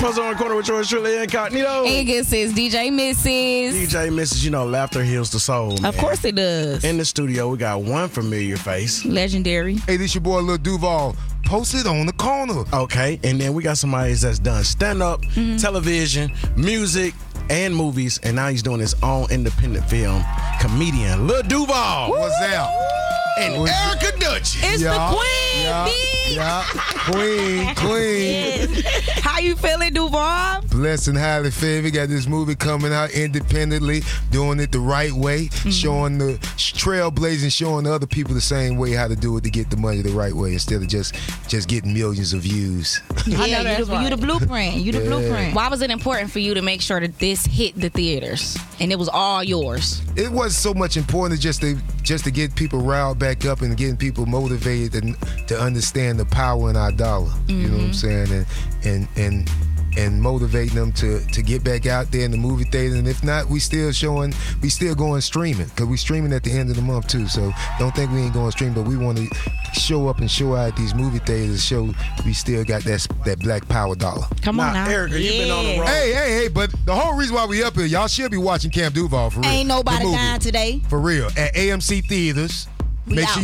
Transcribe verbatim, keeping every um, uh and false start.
Puzzle on the Corner with yours truly, Incognito. And it says D J Missus D J Missus, you know, laughter heals the soul, man. Of course it does. In the studio, we got one familiar face. Legendary. Hey, this your boy Lil Duval. Post it on the corner. Okay, and then we got somebody that's done stand-up, mm-hmm. television, music, and movies, and now he's doing his own independent film. Comedian Lil Duval. What's that? And What's Erica Dutch. It's yeah, the queen, yeah, B. Yeah, queen, queen. Yes. How you feeling, Duval? Blessed and highly favored. Got this movie coming out independently, doing it the right way, mm-hmm. showing the trailblazing, showing other people the same way how to do it to get the money the right way instead of just just getting millions of views. Yeah, yeah you, the, right. you the blueprint. You the yeah. blueprint. Why was it important for you to make sure that this hit the theaters and it was all yours? It wasn't so much important just to just to get people riled back up and getting people motivated and to understand the power in our dollar. Mm-hmm. You know what I'm saying? And and and and motivating them to to get back out there in the movie theater. And if not, we still showing, we still going streaming because we streaming at the end of the month too. So don't think we ain't going stream, but we want to show up and show out at these movie theaters. Show we still got that that black power dollar. Come on now, Erica, yeah. you've been on the road. Hey, hey, hey! But the whole reason why we up here, y'all should be watching Camp Duval for real. Ain't nobody dying today. For real at A M C theaters. We Make out. sure